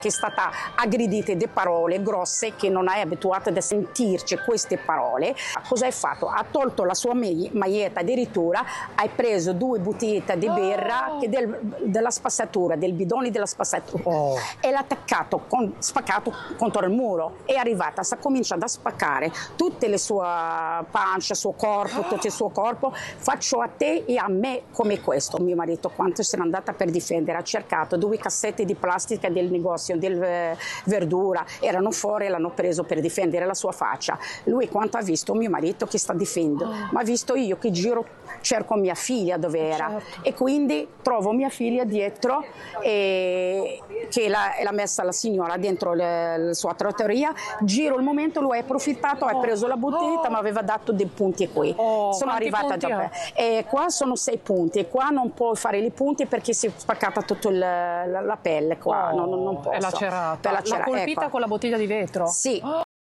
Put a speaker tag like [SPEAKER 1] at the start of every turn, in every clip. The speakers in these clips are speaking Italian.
[SPEAKER 1] che è stata aggredita di parole grosse, che non è abituata a sentirci queste parole. Cosa hai fatto? Ha tolto la sua maglietta, addirittura hai preso 2 bottiglie di birra della spazzatura, del bidone della spazzatura e l'ha attaccato, spaccato contro il muro. È arrivata, sta cominciando a spaccare tutte le sue pancia, il suo corpo, tutto il suo corpo. Faccio a te e a me come questo. Mio marito quanto se n'è andata per difendere, ha cercato 2 cassette di plastica del negozio del verdura, erano fuori e l'hanno preso per difendere la sua faccia. Lui quanto ha visto mio marito che sta difendendo, ma ha visto io che giro, cerco mia figlia dove era, e quindi trovo mia figlia dietro che l'ha messa la signora dentro la sua trattoria. Giro il momento, lui ha approfittato, ha preso la bottiglia, ma aveva dato dei punti qui. Sono arrivata già e qua sono 6 punti, e qua non puoi fare i punti perché si è spaccata tutta la pelle qua, non posso.
[SPEAKER 2] Lacerata. L'ha colpita con la bottiglia di vetro?
[SPEAKER 1] Sì.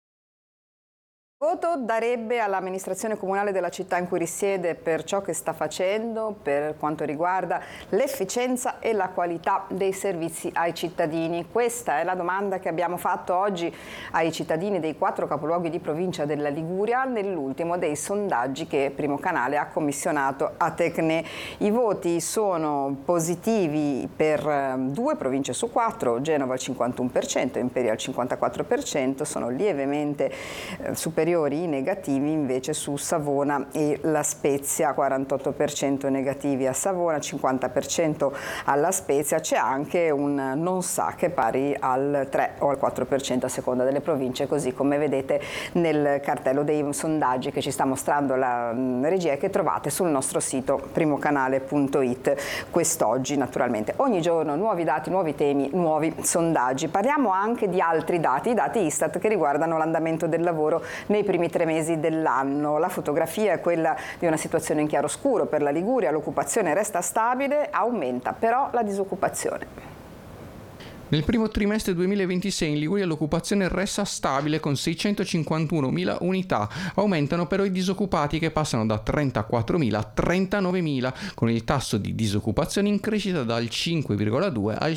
[SPEAKER 3] Voto darebbe all'amministrazione comunale della città in cui risiede per ciò che sta facendo per quanto riguarda l'efficienza e la qualità dei servizi ai cittadini? Questa è la domanda che abbiamo fatto oggi ai cittadini dei 4 capoluoghi di provincia della Liguria nell'ultimo dei sondaggi che Primo Canale ha commissionato a Tecne. I voti sono positivi per 2 province su 4, Genova al 51%, Imperia al 54%, sono lievemente superiori i negativi invece su Savona e La Spezia, 48% negativi a Savona, 50% alla Spezia. C'è anche un non sa che è pari al 3 o al 4% a seconda delle province, così come vedete nel cartello dei sondaggi che ci sta mostrando la regia e che trovate sul nostro sito primocanale.it quest'oggi. Naturalmente ogni giorno nuovi dati, nuovi temi, nuovi sondaggi. Parliamo anche di altri dati, i dati Istat che riguardano l'andamento del lavoro nei primi 3 mesi dell'anno. La fotografia è quella di una situazione in chiaroscuro per la Liguria, l'occupazione resta stabile, aumenta però la disoccupazione.
[SPEAKER 4] Nel primo trimestre 2026 in Liguria l'occupazione resta stabile con 651.000 unità, aumentano però i disoccupati che passano da 34.000 a 39.000, con il tasso di disoccupazione in crescita dal 5,2 al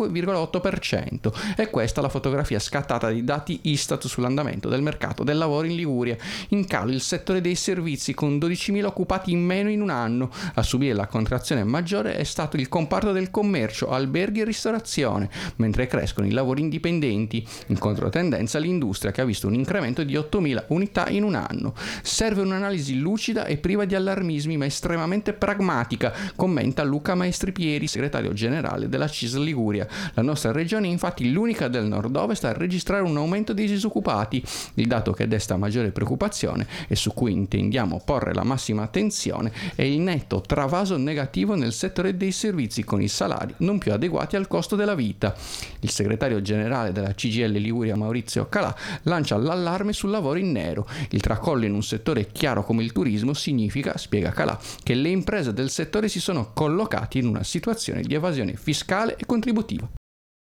[SPEAKER 4] 5,8%. E questa è la fotografia scattata dai dati Istat sull'andamento del mercato del lavoro in Liguria. In calo il settore dei servizi con 12.000 occupati in meno in un anno. A subire la contrazione maggiore è stato il comparto del commercio, alberghi e ristorazione, mentre crescono i lavori indipendenti. In controtendenza l'industria, che ha visto un incremento di 8.000 unità in un anno. Serve un'analisi lucida e priva di allarmismi ma estremamente pragmatica, commenta Luca Maestripieri, segretario generale della CISL Liguria. La nostra regione è infatti l'unica del nord-ovest a registrare un aumento dei disoccupati, il dato che desta maggiore preoccupazione e su cui intendiamo porre la massima attenzione è il netto travaso negativo nel settore dei servizi, con i salari non più adeguati al costo della vita. Il segretario generale della CGIL Liguria Maurizio Calà lancia l'allarme sul lavoro in nero. Il tracollo in un settore chiaro come il turismo significa, spiega Calà, che le imprese del settore si sono collocate in una situazione di evasione fiscale e contributiva.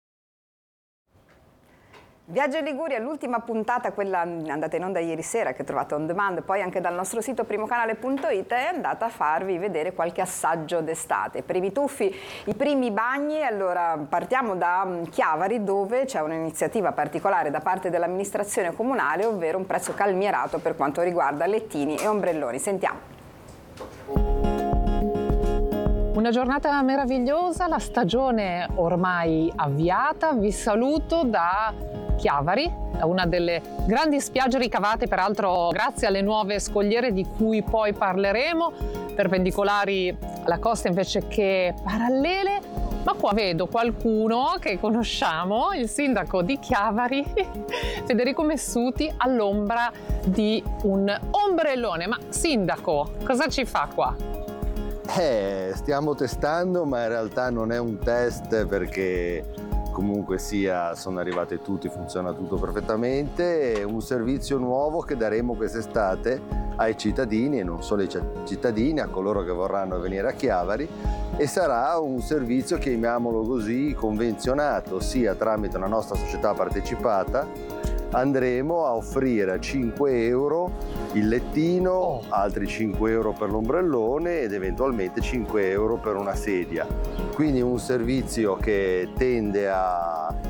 [SPEAKER 3] Viaggio in Liguria, l'ultima puntata, quella andata in onda ieri sera, che trovate on demand poi anche dal nostro sito primocanale.it, è andata a farvi vedere qualche assaggio d'estate. Primi tuffi, i primi bagni. Allora partiamo da Chiavari, dove c'è un'iniziativa particolare da parte dell'amministrazione comunale, ovvero un prezzo calmierato per quanto riguarda lettini e ombrelloni. Sentiamo.
[SPEAKER 2] Una giornata meravigliosa, la stagione ormai avviata. Vi saluto da Chiavari, una delle grandi spiagge ricavate peraltro grazie alle nuove scogliere di cui poi parleremo, perpendicolari alla costa invece che parallele. Ma qua vedo qualcuno che conosciamo, il sindaco di Chiavari, Federico Messuti, all'ombra di un ombrellone. Ma sindaco, cosa ci fa qua?
[SPEAKER 5] Stiamo testando, ma in realtà non è un test, perché comunque sia sono arrivate tutte, funziona tutto perfettamente. È un servizio nuovo che daremo quest'estate ai cittadini, e non solo ai cittadini, a coloro che vorranno venire a Chiavari, e sarà un servizio, chiamiamolo così, convenzionato, ossia tramite una nostra società partecipata andremo a offrire a 5 euro il lettino, altri 5 euro per l'ombrellone ed eventualmente 5 euro per una sedia. Quindi un servizio che tende a